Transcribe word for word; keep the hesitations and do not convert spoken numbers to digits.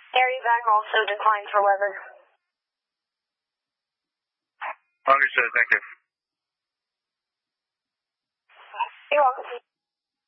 Area back also declined for weather. Understood, thank you. You're welcome.